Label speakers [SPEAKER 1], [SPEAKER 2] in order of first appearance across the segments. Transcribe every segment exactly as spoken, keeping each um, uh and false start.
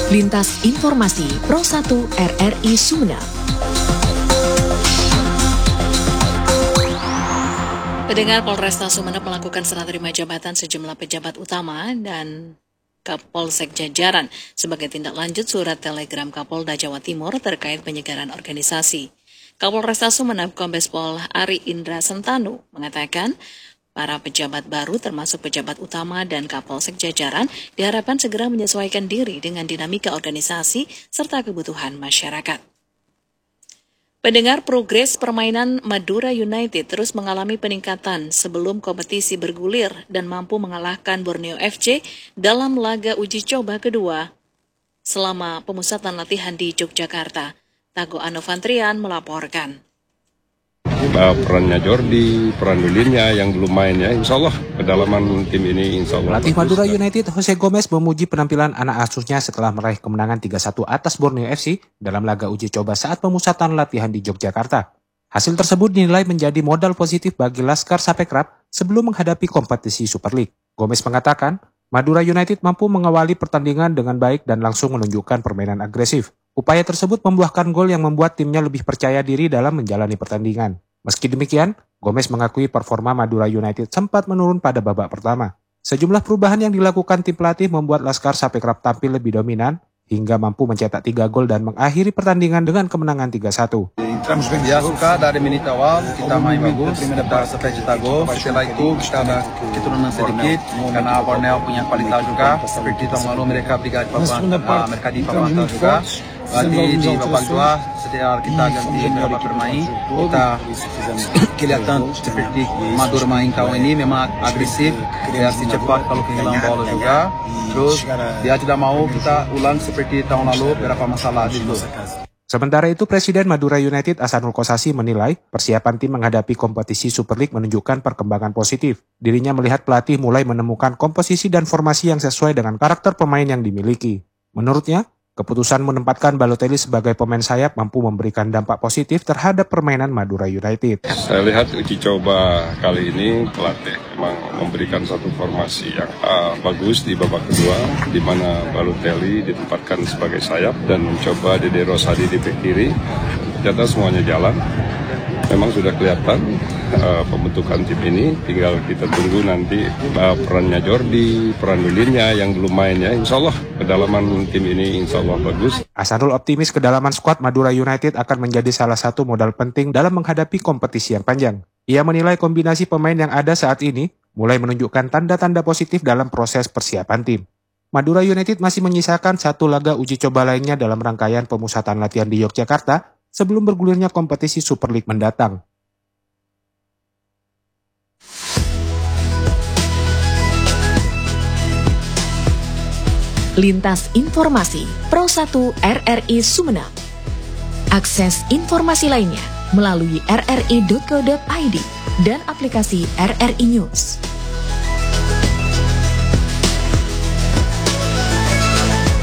[SPEAKER 1] Lintas Informasi Pro satu R R I Sumeneb. Pendengar, Polresta Sumeneb melakukan serah terima jabatan sejumlah pejabat utama dan Kapolsek jajaran sebagai tindak lanjut surat telegram Kapolda Jawa Timur terkait penyegaran organisasi. Kapolresta Sumeneb Kombes Pol Ari Indra Sentanu mengatakan para pejabat baru termasuk pejabat utama dan Kapolsek jajaran diharapkan segera menyesuaikan diri dengan dinamika organisasi serta kebutuhan masyarakat. Pendengar, progres permainan Madura United terus mengalami peningkatan sebelum kompetisi bergulir dan mampu mengalahkan Borneo F C dalam laga uji coba kedua selama pemusatan latihan di Yogyakarta. Tago Anovantrian melaporkan.
[SPEAKER 2] Perannya Jordi, peran Dulinnya yang belum main ya, insya Allah kedalaman tim ini insya Allah.
[SPEAKER 3] Pelatih Madura United Jose Gomez memuji penampilan anak asuhnya setelah meraih kemenangan tiga satu atas Borneo F C dalam laga uji coba saat pemusatan latihan di Yogyakarta. Hasil tersebut dinilai menjadi modal positif bagi Laskar Sapekrap sebelum menghadapi kompetisi Super League. Gomez mengatakan, Madura United mampu mengawali pertandingan dengan baik dan langsung menunjukkan permainan agresif. Upaya tersebut membuahkan gol yang membuat timnya lebih percaya diri dalam menjalani pertandingan. Meski demikian, Gomez mengakui performa Madura United sempat menurun pada babak pertama. Sejumlah perubahan yang dilakukan tim pelatih membuat Laskar Sapekrap tampil lebih dominan hingga mampu mencetak tiga gol dan mengakhiri pertandingan dengan kemenangan tiga satu.
[SPEAKER 4] Ya, suka dari menit awal kita main bagus, kita sampai cetak gol. Setelah itu kita ada keturunan sedikit karena Borneo punya kualitas juga. Seperti tahun lalu mereka berikan papan, mereka di papan atas juga. Berarti di babak dua setelah kita ganti beberapa bermain, kita kelihatan seperti Madura main tahun ini memang agresif, reaksi cepat kalau kehilangan bola juga. Terus dia tidak mau kita ulang seperti tahun lalu beberapa masalah dulu.
[SPEAKER 3] Sementara itu, Presiden Madura United Ahsanul Kossasi menilai persiapan tim menghadapi kompetisi Super League menunjukkan perkembangan positif. Dirinya melihat pelatih mulai menemukan komposisi dan formasi yang sesuai dengan karakter pemain yang dimiliki. Menurutnya, keputusan menempatkan Balotelli sebagai pemain sayap mampu memberikan dampak positif terhadap permainan Madura United.
[SPEAKER 2] Saya lihat uji coba kali ini pelatih memang memberikan satu formasi yang uh, bagus di babak kedua, di mana Balotelli ditempatkan sebagai sayap dan mencoba Dede Rosadi di bek kiri. Ternyata semuanya jalan. Memang sudah kelihatan uh, pembentukan tim ini, tinggal kita tunggu nanti uh, perannya Jordi, peran Dulinnya yang belum main ya, insya Allah kedalaman tim ini insya Allah bagus.
[SPEAKER 3] Ahsanul optimis kedalaman skuad Madura United akan menjadi salah satu modal penting dalam menghadapi kompetisi yang panjang. Ia menilai kombinasi pemain yang ada saat ini mulai menunjukkan tanda-tanda positif dalam proses persiapan tim. Madura United masih menyisakan satu laga uji coba lainnya dalam rangkaian pemusatan latihan di Yogyakarta sebelum bergulirnya kompetisi Super League mendatang.
[SPEAKER 1] Lintas Informasi Pro satu R R I Sumeneb. Akses informasi lainnya melalui r r i dot co dot i d dan aplikasi R R I News.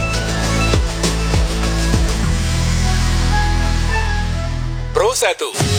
[SPEAKER 5] Pro satu